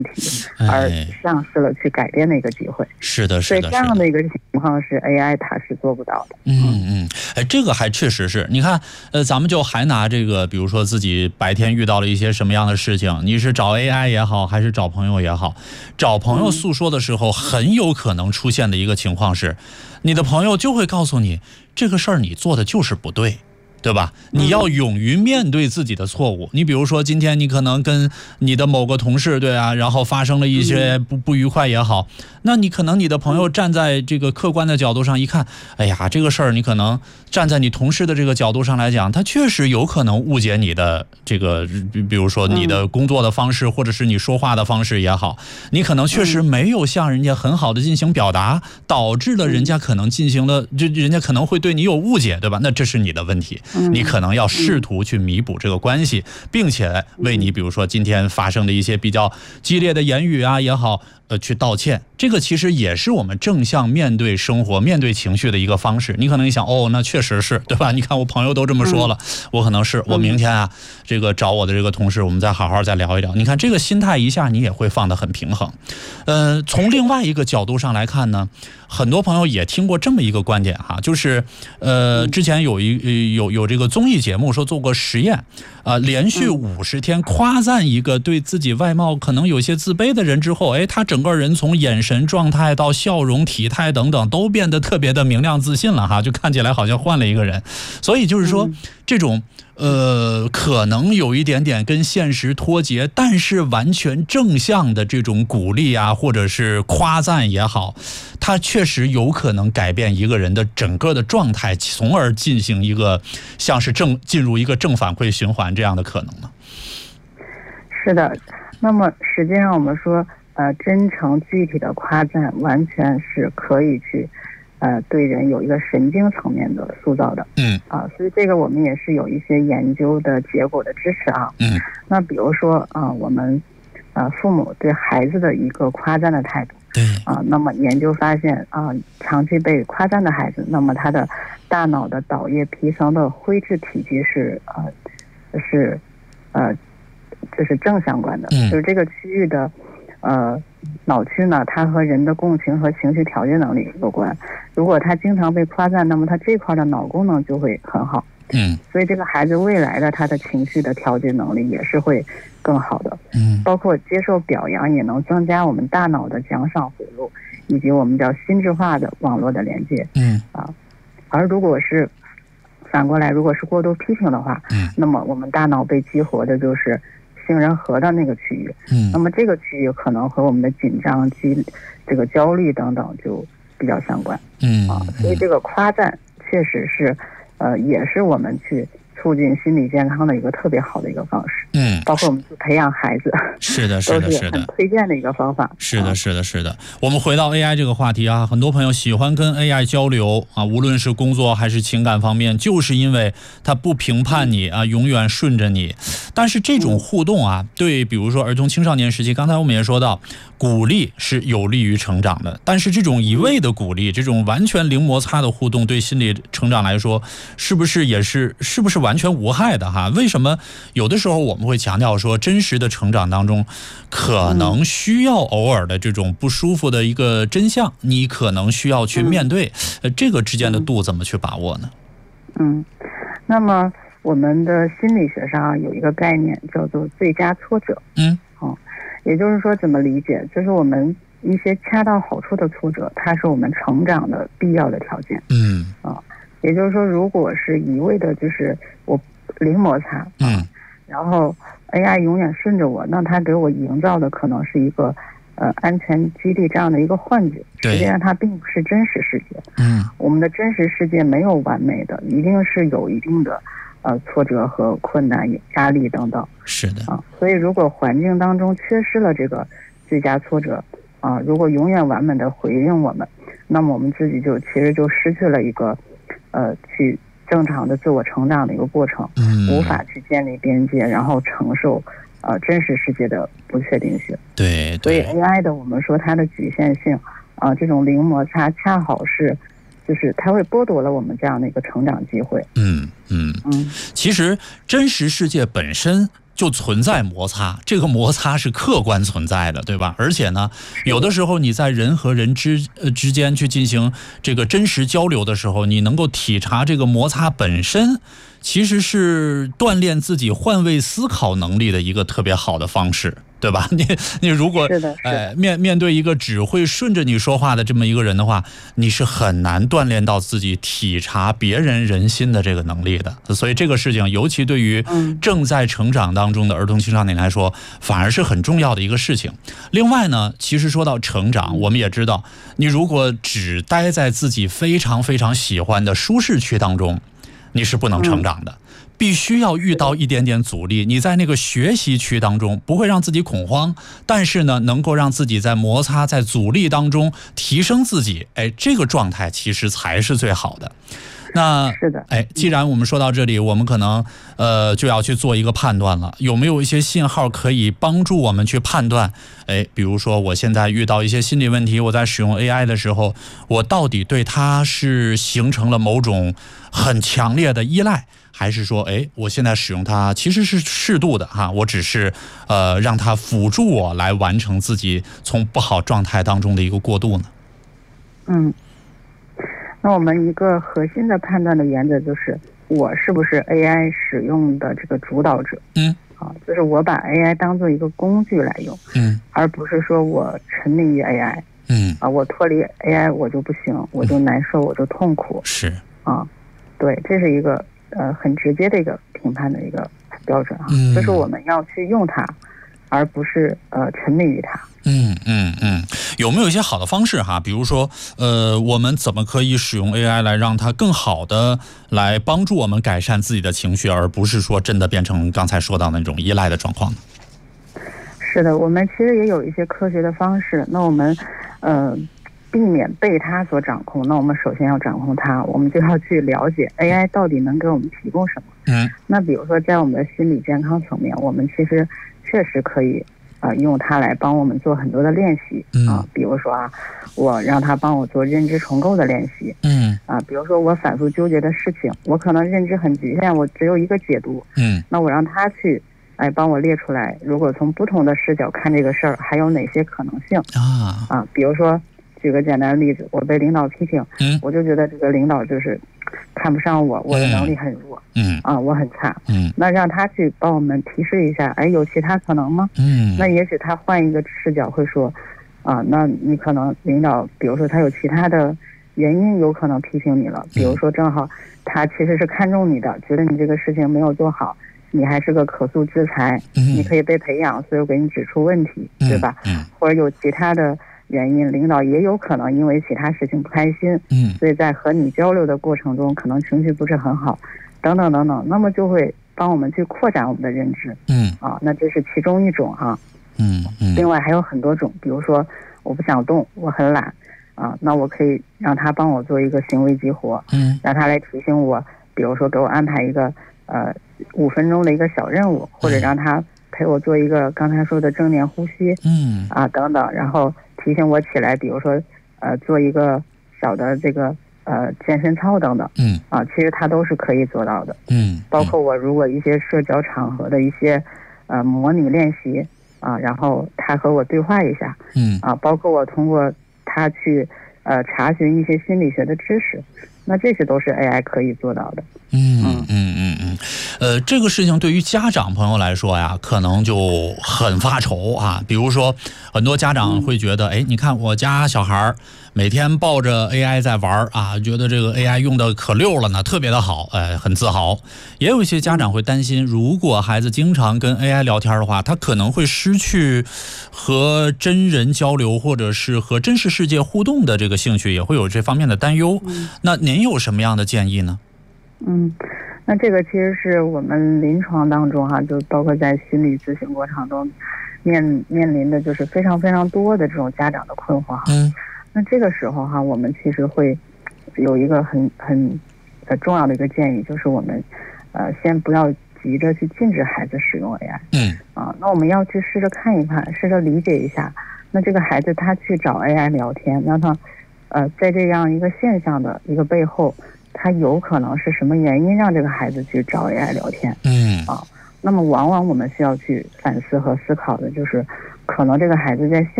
题，而丧失了去改变的一个机会。 是的，是的。 所以这样的一个情况是 AI 它是做不到的。 这个还确实是。你看，咱们就还拿这个，比如说自己白天遇到了一些什么样的事情，你是找 AI 也好，还是找朋友也好，找朋友诉说的时候，很有可能出现的一个情况是，你的朋友就会告诉你，这个事儿你做的就是不对。对吧？你要勇于面对自己的错误。你比如说，今天你可能跟你的某个同事，对啊，然后发生了一些不愉快也好，那你可能你的朋友站在这个客观的角度上一看，哎呀，这个事儿你可能站在你同事的这个角度上来讲，他确实有可能误解你的这个，比如说你的工作的方式，或者是你说话的方式也好，你可能确实没有向人家很好的进行表达，导致了人家可能进行了，人家可能会对你有误解，对吧？那这是你的问题。你可能要试图去弥补这个关系，并且为你比如说今天发生的一些比较激烈的言语啊也好，去道歉。这个其实也是我们正向面对生活、面对情绪的一个方式。你可能一想，那确实是，对吧？你看我朋友都这么说了，我可能是我明天啊，这个找我的这个同事，我们再好好再聊一聊。你看这个心态一下你也会放得很平衡。从另外一个角度上来看呢，很多朋友也听过这么一个观点哈，就是之前有这个综艺节目说做过实验，连续50天夸赞一个对自己外貌可能有些自卑的人之后，他整个人从眼神状态到笑容、体态等等都变得特别的明亮自信了哈，就看起来好像换了一个人。所以就是说这种可能有一点点跟现实脱节，但是完全正向的这种鼓励啊，或者是夸赞也好，它确实有可能改变一个人的整个的状态，从而进行一个像是进入一个正反馈循环这样的可能吗？ 是的。那么实际上我们说真诚具体的夸赞完全是可以去对人有一个神经层面的塑造的。所以这个我们也是有一些研究的结果的支持啊。那比如说我们父母对孩子的一个夸赞的态度。那么研究发现长期被夸赞的孩子，那么他的大脑的岛叶皮层的灰质体积这是正相关的。就是这个区域的脑区呢，它和人的共情和情绪调节能力有关。如果他经常被夸赞，那么他这块的脑功能就会很好。所以这个孩子未来的他的情绪的调节能力也是会更好的。包括接受表扬也能增加我们大脑的奖赏回路，以及我们叫心智化的网络的连接。而如果是反过来，如果是过度批评的话，那么我们大脑被激活的就是杏仁核的那个区域。那么这个区域可能和我们的紧张、这个焦虑等等就比较相关。所以这个夸赞确实是也是我们去促进心理健康的一个特别好的一个方式。包括我们去培养孩子， 是的， 都是很推荐的一个方法。 是的。我们回到 AI 这个话题啊，很多朋友喜欢跟 AI 交流啊，无论是工作还是情感方面，就是因为它不评判你啊，永远顺着你。但是这种互动啊，对比如说儿童青少年时期，刚才我们也说到，鼓励是有利于成长的，但是这种一味的鼓励，这种完全零摩擦的互动，对心理成长来说，是不是完全无害的哈？为什么有的时候我们会强调说，真实的成长当中可能需要偶尔的这种不舒服的一个真相，你可能需要去面对，这个之间的度怎么去把握呢？ 那么我们的心理学上有一个概念叫做最佳挫折。也就是说怎么理解，就是我们一些恰到好处的挫折，它是我们成长的必要的条件。也就是说，如果是一味的就是我零摩擦，然后 AI 永远顺着我，那它给我营造的可能是一个安全基地这样的一个幻觉，实际上它并不是真实世界。我们的真实世界没有完美的，一定是有一定的挫折和困难、压力等等。 是的所以如果环境当中缺失了这个最佳挫折如果永远完美的回应我们，那么我们自己其实就失去了一个去正常的自我成长的一个过程，无法去建立边界，然后承受真实世界的不确定性。 对， 所以 AI 的我们说它的局限性这种零摩擦恰好是就是它会剥夺了我们这样的一个成长机会。 其实真实世界本身就存在摩擦，这个摩擦是客观存在的，对吧？而且呢，有的时候你在人和人之间去进行这个真实交流的时候，你能够体察这个摩擦本身其实是锻炼自己换位思考能力的一个特别好的方式，对吧？你如果面对一个只会顺着你说话的这么一个人的话，你是很难锻炼到自己体察别人人心的这个能力的。所以这个事情，尤其对于正在成长当中的儿童青少年来说，反而是很重要的一个事情。另外呢，其实说到成长，我们也知道，你如果只待在自己非常非常喜欢的舒适区当中，你是不能成长的。必须要遇到一点点阻力，你在那个学习区当中不会让自己恐慌，但是呢，能够让自己在摩擦、在阻力当中提升自己，这个状态其实才是最好的。那是的， 既然我们说到这里，我们可能就要去做一个判断了，有没有一些信号可以帮助我们去判断？比如说我现在遇到一些心理问题，我在使用 AI 的时候，我到底对它是形成了某种很强烈的依赖，还是说，我现在使用它其实是适度的哈，我只是让它辅助我来完成自己从不好状态当中的一个过渡呢？ 那我们一个核心的判断的原则就是，我是不是 AI 使用的这个主导者？就是我把 AI 当做一个工具来用，而不是说我沉迷于 AI，我脱离 AI 我就不行，我就难受，我就痛苦， 是对，这是一个很直接的一个评判的一个标准就是我们要去用它，而不是沉迷于它。 有没有一些好的方式哈？比如说我们怎么可以使用 AI 来让它更好的来帮助我们改善自己的情绪，而不是说真的变成刚才说到的那种依赖的状况呢？ 是的，我们其实也有一些科学的方式。那我们避免被它所掌控，那我们首先要掌控它，我们就要去了解 AI 到底能给我们提供什么。那比如说在我们的心理健康层面，我们其实确实可以用它来帮我们做很多的练习比如说我让它帮我做认知重构的练习，比如说我反复纠结的事情，我可能认知很局限，我只有一个解读，那我让它去帮我列出来，如果从不同的视角看这个事儿，还有哪些可能性比如说举个简单的例子，我被领导批评，我就觉得这个领导就是看不上我，我的能力很弱，我很差，那让他去帮我们提示一下，有其他可能吗？那也许他换一个视角会说，那你可能领导，比如说他有其他的原因，有可能批评你了，比如说正好他其实是看中你的，觉得你这个事情没有做好，你还是个可塑之才，你可以被培养，所以我给你指出问题，对吧？或者有其他的原因，领导也有可能因为其他事情不开心，所以在和你交流的过程中可能情绪不是很好，等等等等，那么就会帮我们去扩展我们的认知，那这是其中一种另外还有很多种，比如说我不想动，我很懒那我可以让他帮我做一个行为激活，让他来提醒我，比如说给我安排一个5分钟的一个小任务，或者让他陪我做一个刚才说的正念呼吸，等等，然后提醒我起来，比如说做一个小的这个健身操等等，其实它都是可以做到的，包括我如果一些社交场合的一些模拟练习然后他和我对话一下，包括我通过他去查询一些心理学的知识，那这些都是 AI 可以做到的。 这个事情对于家长朋友来说呀，可能就很发愁比如说，很多家长会觉得，你看我家小孩每天抱着 AI 在玩觉得这个 AI 用的可溜了呢，特别的好，很自豪。也有一些家长会担心，如果孩子经常跟 AI 聊天的话，他可能会失去和真人交流或者是和真实世界互动的这个兴趣，也会有这方面的担忧。那您有什么样的建议呢？ 那这个其实是我们临床当中就包括在心理咨询过程中面临的就是非常非常多的这种家长的困惑那这个时候我们其实会有一个很重要的一个建议，就是我们先不要急着去禁止孩子使用 AI，那我们要去试着看一看，试着理解一下，那这个孩子他去找 AI 聊天，让他在这样一个现象的一个背后，他有可能是什么原因让这个孩子去找 AI 聊天？ 那么往往我们需要去反思和思考的就是，可能这个孩子在